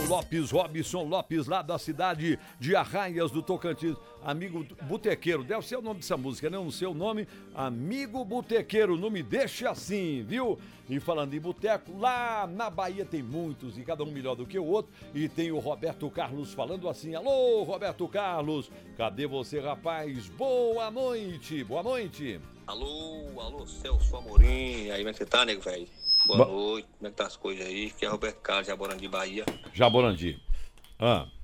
Lopes, Robson Lopes, lá da cidade de Arraias do Tocantins. Amigo Botequeiro, deve ser o nome dessa música, né? Não sei o nome. Amigo Botequeiro, não me deixe assim, viu? E falando em boteco, lá na Bahia tem muitos, e cada um melhor do que o outro. E tem o Roberto Carlos falando assim: alô, Roberto Carlos, cadê você, rapaz? Boa noite, boa noite. Alô, Celso Amorim. Aí, como é que você tá, nego, velho? Boa noite, como é que tá as coisas aí? Que é Roberto Carlos, Jaborandi, Bahia. Jaborandi.